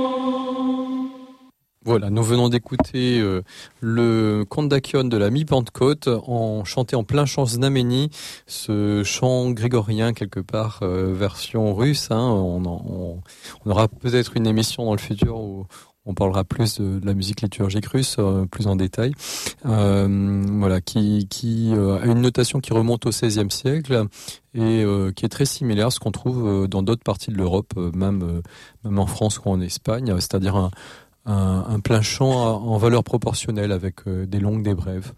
Voilà, nous venons d'écouter le conte d'Achion de la mi-Pentecôte chanté en plein chant znameni, ce chant grégorien quelque part, version russe. On aura peut-être une émission dans le futur où on parlera plus de la musique liturgique russe, plus en détail. Voilà, qui a une notation qui remonte au XVIe siècle et qui est très similaire à ce qu'on trouve dans d'autres parties de l'Europe, même en France ou en Espagne, c'est-à-dire un plein chant en valeur proportionnelle avec des longues, des brèves.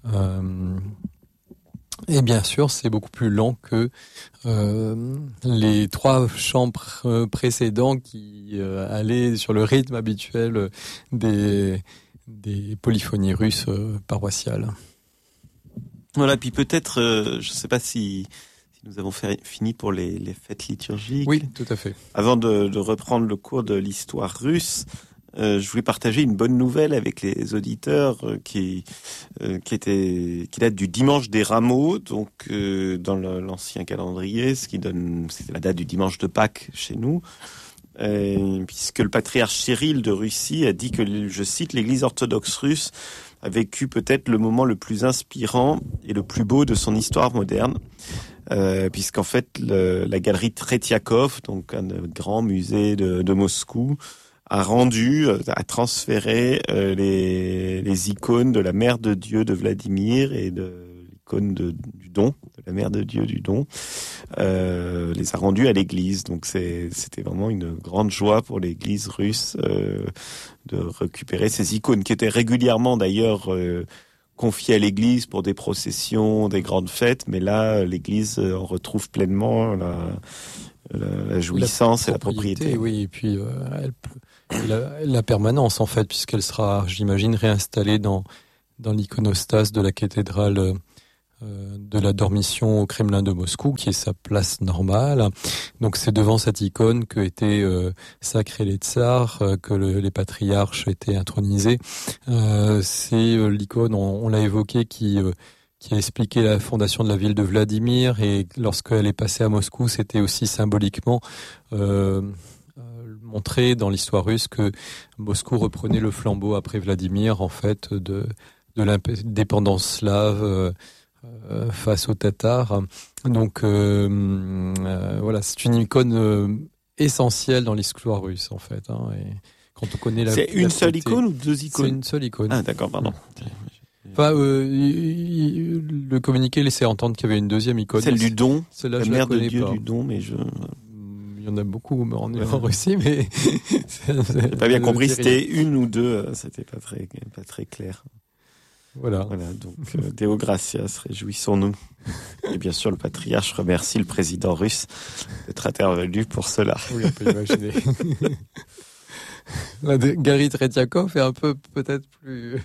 Et bien sûr, c'est beaucoup plus lent que les trois chants précédents qui allaient sur le rythme habituel des polyphonies russes paroissiales. Voilà, puis peut-être, je ne sais pas si nous avons fini pour les fêtes liturgiques. Oui, tout à fait. Avant de reprendre le cours de l'histoire russe, je voulais partager une bonne nouvelle avec les auditeurs qui date du dimanche des Rameaux, donc dans l'ancien calendrier, c'était la date du dimanche de Pâques chez nous, puisque le patriarche Cyril de Russie a dit que, je cite, l'Église orthodoxe russe a vécu peut-être le moment le plus inspirant et le plus beau de son histoire moderne. Puisqu'en fait la galerie Tretiakov, donc un grand musée de Moscou, a transféré les icônes de la Mère de Dieu de Vladimir et de l'icône du don, de la Mère de Dieu du don, les a rendues à l'Église. Donc c'était vraiment une grande joie pour l'Église russe de récupérer ces icônes qui étaient régulièrement d'ailleurs confiées à l'Église pour des processions, des grandes fêtes, mais là l'Église en retrouve pleinement la jouissance et la propriété. Oui, et puis la permanence en fait, puisqu'elle sera, j'imagine, réinstallée dans l'iconostase de la cathédrale de la Dormition au Kremlin de Moscou, qui est sa place normale. Donc c'est devant cette icône que étaient sacrés les tsars, que les patriarches étaient intronisés. C'est l'icône, on l'a évoqué, qui a expliqué la fondation de la ville de Vladimir, et lorsqu'elle est passée à Moscou, c'était aussi symboliquement montré dans l'histoire russe que Moscou reprenait le flambeau après Vladimir, en fait, de l'indépendance slave face aux Tatars. Donc voilà, c'est une icône essentielle dans l'histoire russe, en fait. Et quand on connaît c'est une seule icône ou deux icônes? C'est une seule icône. Ah d'accord, pardon. Enfin, le communiqué laissait entendre qu'il y avait une deuxième icône. Celle du don, celle-là, la je Mère la de connais Dieu pas. du don, mais il y en a beaucoup en Russie, mais j'ai pas bien compris. C'était une ou deux, c'était pas très clair. Voilà, donc Deo gratias, réjouissons-nous. Et bien sûr, le patriarche remercie le président russe d'être intervenu pour cela. Oui, on peut imaginer. La galerie Tretiakov est un peu peut-être plus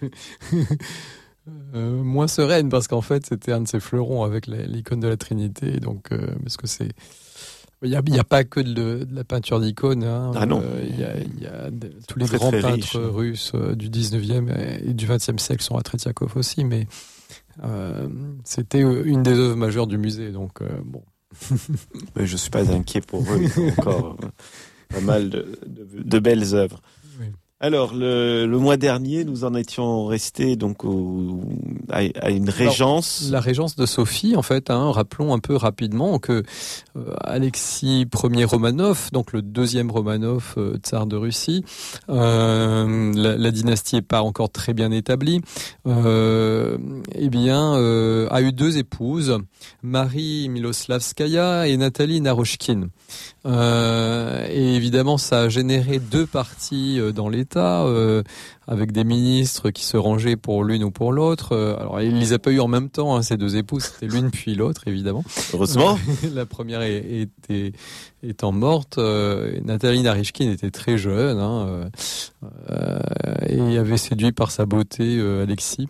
moins sereine, parce qu'en fait c'était un de ses fleurons avec l'icône de la Trinité, donc parce que il y a pas que de la peinture d'icônes, Ah non. Il y a tous les très, grands très peintres riche, russes du 19e et du 20e siècle sont à Tretiakov aussi, mais c'était une des œuvres majeures du musée, donc bon. Mais je suis pas inquiet pour eux, ils ont encore pas mal de belles œuvres. Oui. Alors, le mois dernier, nous en étions restés donc à une régence. Alors, la régence de Sophie, en fait, rappelons un peu rapidement que Alexis Ier Romanov, donc le deuxième Romanov, tsar de Russie, la dynastie n'est pas encore très bien établie, a eu deux épouses, Marie Miloslavskaya et Nathalie Narochkine. Et évidemment, ça a généré deux partis dans l'État, avec des ministres qui se rangeaient pour l'une ou pour l'autre. Alors, il les a pas eu en même temps, ces deux épouses, c'était l'une puis l'autre, évidemment. Heureusement. La première étant morte. Nathalie Narychkine était très jeune, et avait séduit par sa beauté Alexis.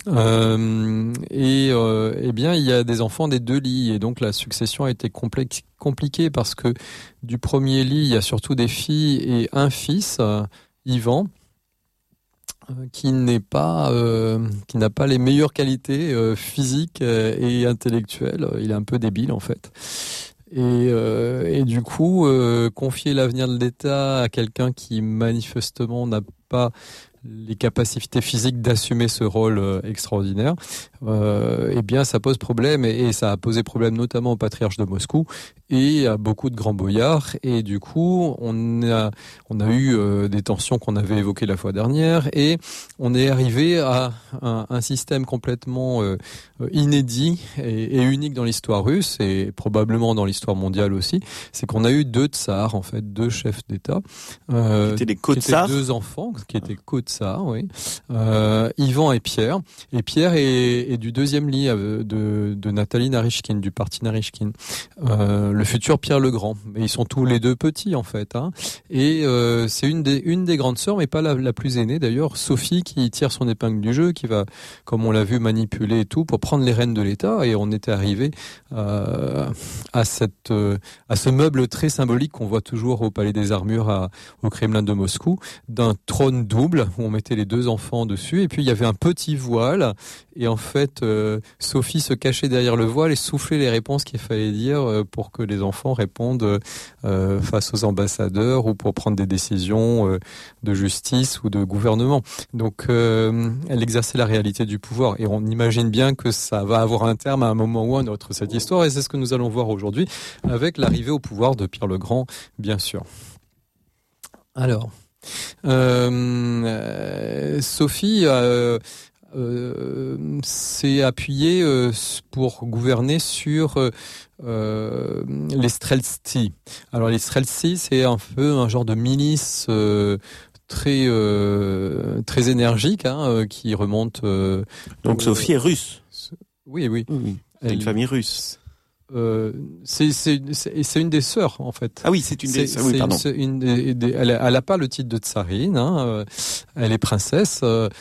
Il y a des enfants des deux lits, et donc la succession a été compliquée parce que du premier lit, il y a surtout des filles et un fils, Ivan, qui n'a pas les meilleures qualités physiques et intellectuelles. Il est un peu débile, en fait. Et du coup, confier l'avenir de l'État à quelqu'un qui manifestement n'a pas les capacités physiques d'assumer ce rôle extraordinaire, eh bien ça pose problème et ça a posé problème notamment au patriarche de Moscou et à beaucoup de grands boyards. Et du coup, on a eu des tensions qu'on avait évoquées la fois dernière et on est arrivé à un système complètement inédit et unique dans l'histoire russe et probablement dans l'histoire mondiale aussi. C'est qu'on a eu deux tsars, en fait, deux chefs d'État, qui étaient des co-tsars, deux enfants qui étaient co-tsars, oui, Ivan et Pierre. Et Pierre est du deuxième lit de Nathalie Narychkine, du parti Narychkine, le futur Pierre le Grand. Et ils sont tous les deux petits en fait, hein. Et c'est une des grandes sœurs, mais pas la plus aînée d'ailleurs, Sophie, qui tire son épingle du jeu, qui va, comme on l'a vu, manipuler et tout pour prendre les rênes de l'État. Et on était arrivé à ce meuble très symbolique qu'on voit toujours au Palais des Armures au Kremlin de Moscou, d'un trône double où on mettait les deux enfants dessus, et puis il y avait un petit voile, et en fait Sophie se cachait derrière le voile et soufflait les réponses qu'il fallait dire pour que les enfants répondent face aux ambassadeurs ou pour prendre des décisions de justice ou de gouvernement. Donc elle exerçait la réalité du pouvoir, et on imagine bien que ça va avoir un terme à un moment ou à un autre, cette histoire, et c'est ce que nous allons voir aujourd'hui avec l'arrivée au pouvoir de Pierre le Grand, bien sûr. Alors, Sophie s'est appuyée pour gouverner sur les Streltsy. Alors les Streltsy, c'est un peu un genre de milice très énergique, hein, qui remonte. Donc Sophie est russe. Oui. C'est une famille russe. C'est une des sœurs en fait. Ah oui, c'est une des sœurs. Oui, pardon. Elle a pas le titre de tsarine, hein, elle est princesse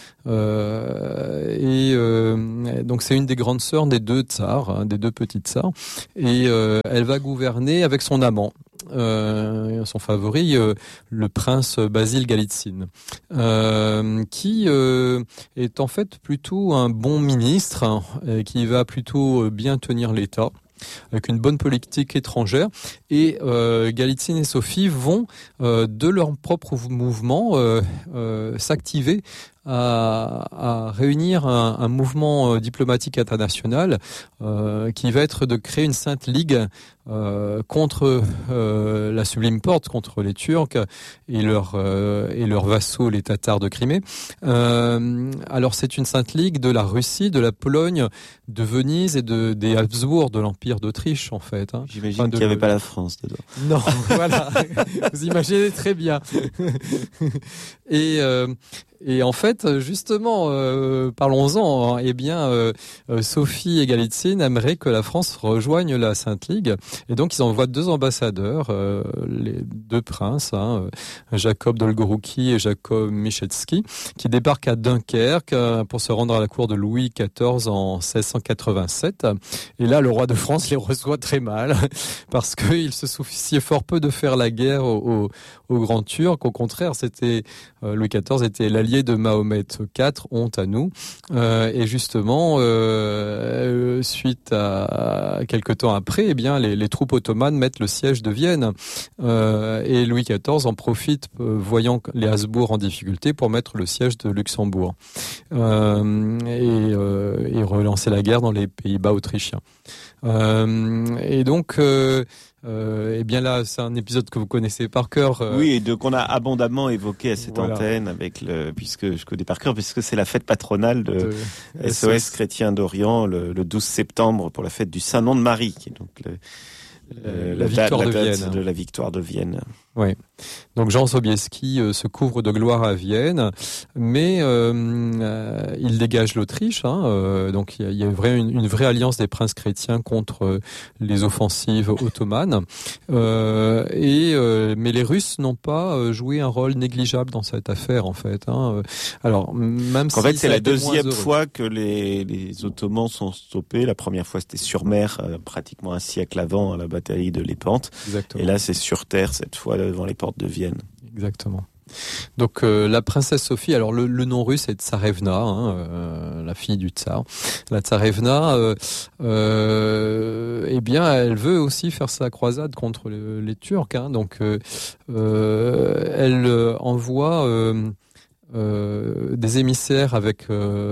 donc c'est une des grandes sœurs des deux tsars, hein, des deux petites tsars, et elle va gouverner avec son amant. Son favori, le prince Basile Galitsine, qui est en fait plutôt un bon ministre, hein, qui va plutôt bien tenir l'État, avec une bonne politique étrangère. Et Galitsine et Sophie vont, de leur propre mouvement, s'activer à réunir un mouvement diplomatique international qui va être de créer une sainte ligue contre la Sublime Porte, contre les Turcs et leurs vassaux, les Tatars de Crimée. Alors c'est une sainte ligue de la Russie, de la Pologne, de Venise et des Habsbourg, de l'Empire d'Autriche en fait, hein. J'imagine qu'il n'y avait pas la France dedans. Non, voilà, vous imaginez très bien. Et en fait, justement, parlons-en. Eh bien, Sophie et Galitsine aimeraient que la France rejoigne la Sainte Ligue, et donc ils envoient deux ambassadeurs, les deux princes, hein, Jacob Dolgorouki et Jacob Michetsky, qui débarquent à Dunkerque pour se rendre à la cour de Louis XIV en 1687. Et là, le roi de France les reçoit très mal parce qu'il se souciait fort peu de faire la guerre aux grands Turcs. Au contraire, c'était Louis XIV était l'allié de Mahomet IV, honte à nous. Et justement, suite à quelques temps après, eh bien, les troupes ottomanes mettent le siège de Vienne. Et Louis XIV en profite, voyant les Habsbourg en difficulté, pour mettre le siège de Luxembourg. Et relancer la guerre dans les Pays-Bas autrichiens. Et donc, eh bien là, c'est un épisode que vous connaissez par cœur. Oui, et qu'on a abondamment évoqué à cette antenne puisque je connais par cœur, puisque c'est la fête patronale de SOS Chrétiens d'Orient le 12 septembre pour la fête du Saint-Nom de Marie, qui est donc la victoire de Vienne. De la victoire de Vienne. Oui. Donc Jean Sobieski se couvre de gloire à Vienne, mais il dégage l'Autriche. Hein, donc il y a une vraie alliance des princes chrétiens contre les offensives ottomanes. Mais les Russes n'ont pas joué un rôle négligeable dans cette affaire, en fait. Hein. Alors même si fait, c'est la deuxième fois que les Ottomans sont stoppés. La première fois, c'était sur mer, pratiquement un siècle avant, à la bataille de Lépante. Exactement. Et là, c'est sur terre cette fois, devant les portes de Vienne. Exactement. Donc la princesse Sophie, alors le nom russe est Tsarevna, la fille du tsar. La Tsarevna, eh bien, elle veut aussi faire sa croisade contre les Turcs. Donc elle envoie des émissaires avec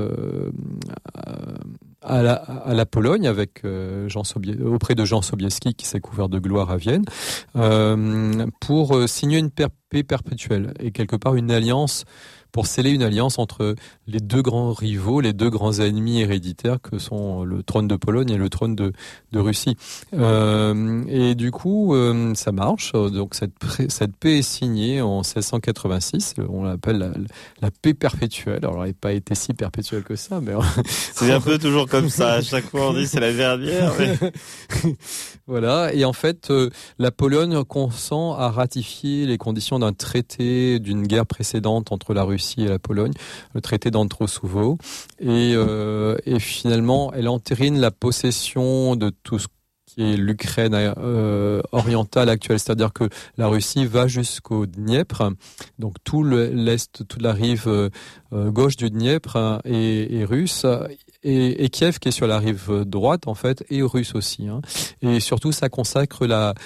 à la Pologne avec auprès de Jean Sobieski qui s'est couvert de gloire à Vienne pour signer une paix perpétuelle et quelque part une alliance, pour sceller une alliance entre les deux grands rivaux, les deux grands ennemis héréditaires que sont le trône de Pologne et le trône de Russie. Et du coup, ça marche. Donc cette paix est signée en 1686. On l'appelle la paix perpétuelle. Alors, elle n'a pas été si perpétuelle que ça, mais c'est un peu toujours comme ça. À chaque fois, on dit c'est la dernière. Mais... Voilà. Et en fait, la Pologne consent à ratifier les conditions d'un traité d'une guerre précédente entre la Russie et la Pologne, le traité d'Antrosovo, et finalement elle entérine la possession de tout ce qui est l'Ukraine orientale actuelle, c'est-à-dire que la Russie va jusqu'au Dniepr, donc tout l'est, toute la rive gauche du Dniepr est russe. Et Kiev, qui est sur la rive droite, en fait, est russe aussi. Et surtout, ça consacre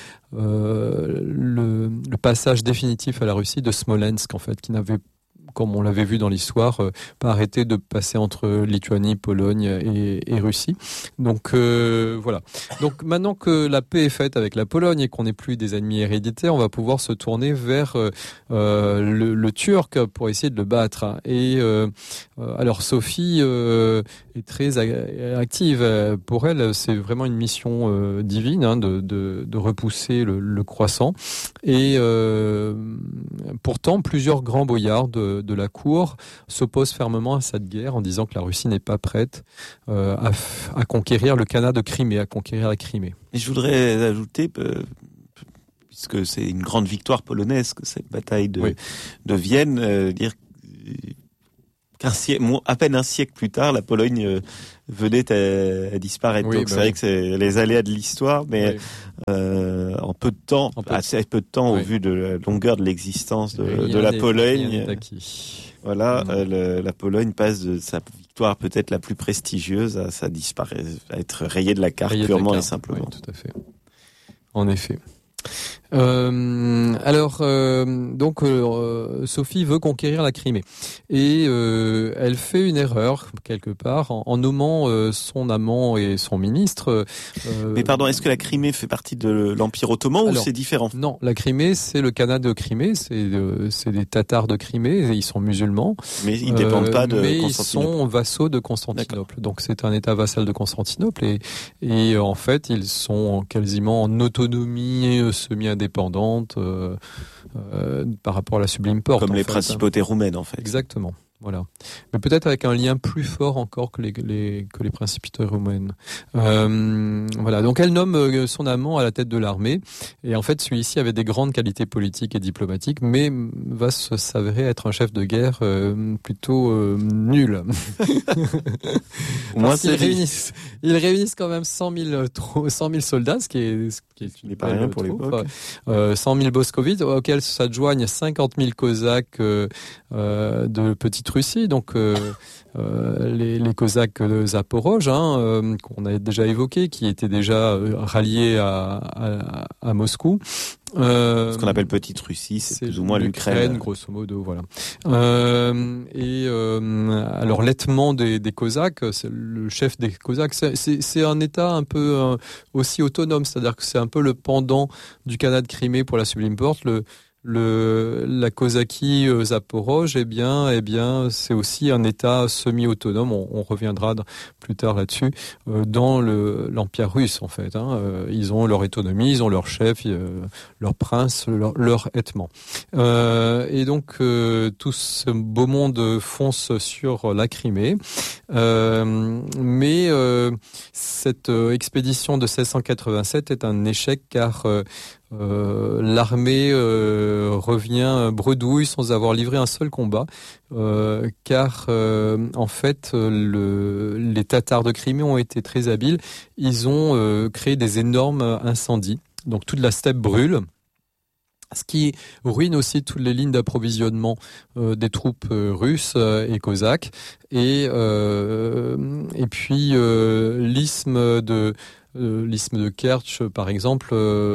le passage définitif à la Russie de Smolensk, en fait, qui n'avait, comme on l'avait vu dans l'histoire, pas arrêté de passer entre Lituanie, Pologne et Russie. Donc voilà. Donc maintenant que la paix est faite avec la Pologne et qu'on n'est plus des ennemis héréditaires, on va pouvoir se tourner vers le Turc pour essayer de le battre. Et alors Sophie est très active. Pour elle, c'est vraiment une mission divine de repousser le croissant. Et pourtant, plusieurs grands boyards de la cour s'oppose fermement à cette guerre en disant que la Russie n'est pas prête à conquérir le Khanat de Crimée, à conquérir la Crimée. Et je voudrais ajouter, puisque c'est une grande victoire polonaise, que cette bataille de Vienne, dire à peine un siècle plus tard, la Pologne venait à disparaître. Donc c'est vrai que c'est les aléas de l'histoire, mais en peu de temps, assez peu de temps au vu de la longueur de l'existence de la Pologne. Voilà, la Pologne passe de sa victoire peut-être la plus prestigieuse à sa disparition, à être rayée de la carte purement et simplement. Oui, tout à fait. En effet. Donc Sophie veut conquérir la Crimée et elle fait une erreur quelque part en nommant son amant et son ministre. Mais pardon, est-ce que la Crimée fait partie de l'Empire ottoman ou c'est différent? Non, la Crimée c'est le Khanat de Crimée, c'est des Tatars de Crimée, ils sont musulmans. Mais ils dépendent pas de mais Constantinople. Ils sont vassaux de Constantinople. Donc c'est un État vassal de Constantinople et en fait ils sont quasiment en autonomie semi-indépendante par rapport à la Sublime Porte. Comme les principautés roumaines, en fait. Exactement. Voilà. Mais peut-être avec un lien plus fort encore que les principautés roumaines. Voilà. Donc elle nomme son amant à la tête de l'armée. Et en fait, celui-ci avait des grandes qualités politiques et diplomatiques, mais va s'avérer être un chef de guerre plutôt nul. Au moins, ils réunissent quand même 100 000 soldats, ce qui est pas rien pour l'époque. 100 000 boscovites, auxquels s'adjoignent 50 000 cosaques de Petite Russie, donc les Cosaques de Zaporozh, qu'on a déjà évoqué, qui étaient déjà ralliés à Moscou. Ce qu'on appelle Petite Russie, c'est plus ou moins l'Ukraine, grosso modo, voilà. Alors l'Hetman des Cosaques, c'est le chef des Cosaques, c'est un État un peu aussi autonome, c'est-à-dire que c'est un peu le pendant du Khanat de Crimée pour la Sublime Porte. La Kosakie Zaporozh, eh bien, c'est aussi un État semi-autonome. On reviendra plus tard là-dessus dans l'Empire russe en fait. Ils ont leur autonomie, ils ont leur chef, leur prince, leur hetman. Et donc tout ce beau monde fonce sur la Crimée, mais cette expédition de 1687 est un échec car l'armée revient bredouille sans avoir livré un seul combat, car en fait les Tatars de Crimée ont été très habiles. Ils ont créé des énormes incendies, donc toute la steppe brûle. Ce qui ruine aussi toutes les lignes d'approvisionnement des troupes russes et cosaques. Et puis l'isthme de Kertch, par exemple,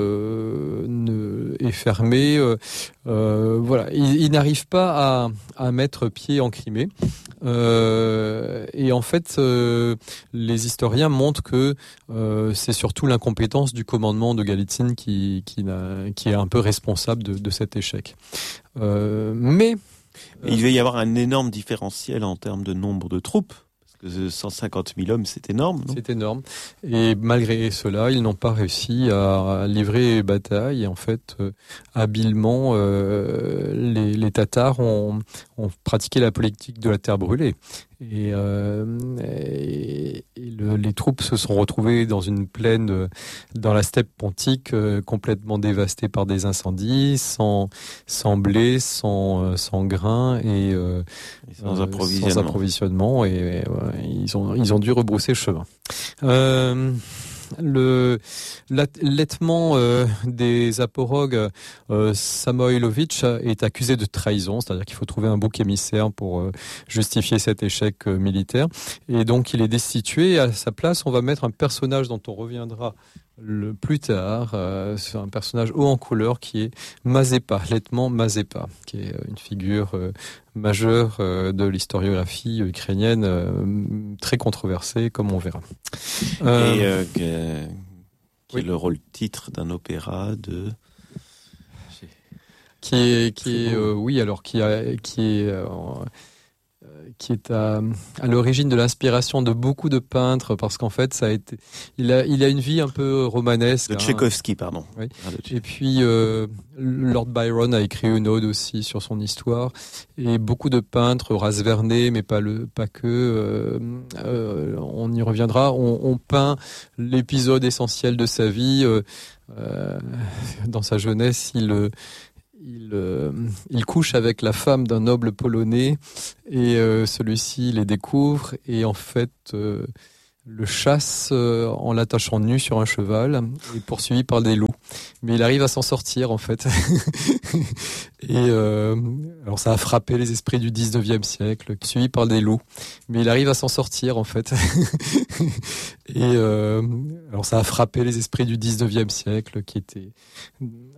est fermé. Voilà, il n'arrive pas à mettre pied en Crimée. Et en fait, les historiens montrent que c'est surtout l'incompétence du commandement de Galitzine qui est un peu responsable de cet échec. Mais il va y avoir un énorme différentiel en termes de nombre de troupes. 150 000 hommes, c'est énorme, non ? C'est énorme. Et malgré cela, ils n'ont pas réussi à livrer bataille. Et en fait, habilement, les Tatars ont pratiqué la politique de la terre brûlée. Et les troupes se sont retrouvées dans une plaine, dans la steppe pontique, complètement dévastée par des incendies, sans blé, sans grains et sans approvisionnement. Et ils ont dû rebrousser chemin. L'allaitement des aporogues Samoïlovitch est accusé de trahison, c'est-à-dire qu'il faut trouver un bouc émissaire pour justifier cet échec militaire. Et donc il est destitué. À sa place, on va mettre un personnage dont on reviendra plus tard. C'est un personnage haut en couleur qui est Mazepa, Letman Mazepa, qui est une figure majeure de l'historiographie ukrainienne, très controversée, comme on verra. Qui est le rôle titre d'un opéra de... qui est à l'origine de l'inspiration de beaucoup de peintres, parce qu'en fait, il a une vie un peu romanesque. De Tchaïkovski, pardon. Oui. Et puis, Lord Byron a écrit une ode aussi sur son histoire, et beaucoup de peintres, Horace Vernet, mais pas que, on y reviendra, on peint l'épisode essentiel de sa vie. Dans sa jeunesse, il couche avec la femme d'un noble polonais et celui-ci les découvre et en fait le chasse en l'attachant nu sur un cheval et poursuivi par des loups. Mais il arrive à s'en sortir en fait. Et alors ça a frappé les esprits du 19e siècle, suivi par des loups. Mais il arrive à s'en sortir en fait. Et alors ça a frappé les esprits du 19e siècle qui étaient